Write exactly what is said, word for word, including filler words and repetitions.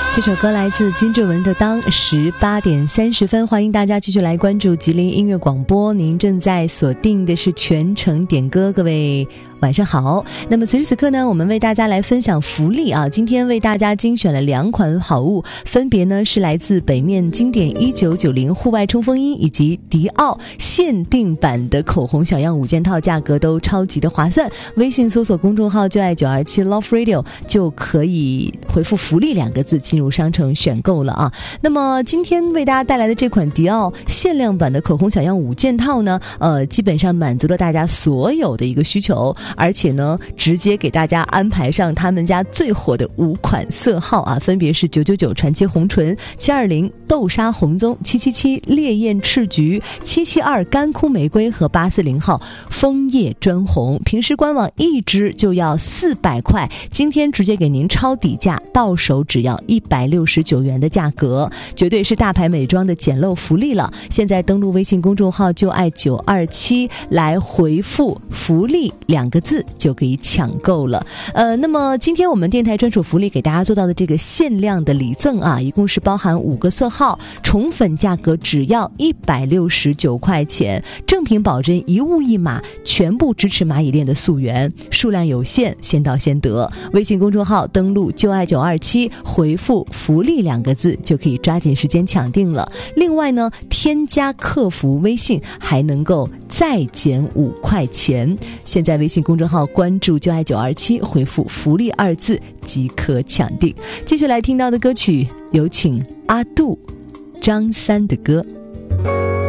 这首歌来自金志文的《当》，十八点三十分，欢迎大家继续来关注吉林音乐广播。您正在锁定的是全程点歌，各位晚上好。那么此时此刻呢，我们为大家来分享福利啊！今天为大家精选了两款好物，分别呢是来自北面经典一九九零户外冲锋衣以及迪奥限定版的口红小样五件套，价格都超级的划算。微信搜索公众号就爱九二七 Love Radio 就可以回复福利两个字进入商城选购了啊。那么今天为大家带来的这款迪奥限量版的口红小样五件套呢，呃，基本上满足了大家所有的一个需求，而且呢直接给大家安排上他们家最火的五款色号啊，分别是九九九传奇红唇、七二零豆沙红棕、七七七烈焰赤橘、七七二干枯玫瑰和八四零号枫叶砖红。平时官网一支就要四百块，今天直接给您超底价，到手只要一百六十九元的价格，绝对是大牌美妆的捡漏福利了。现在登录微信公众号就爱九二七来回复福利两个字就可以抢购了。呃，那么今天我们电台专属福利给大家做到的这个限量的礼赠啊，一共是包含五个色号，宠粉价格只要一百六十九块钱，正品保真，一物一码，全部支持蚂蚁链的溯源，数量有限，先到先得。微信公众号登录就爱九二七，回复福利两个字就可以抓紧时间抢定了。另外呢，添加客服微信还能够再减五块钱。现在微信公众号关注就爱九二七，回复福利二字即可抢定。继续来听到的歌曲，有请阿杜张三的歌。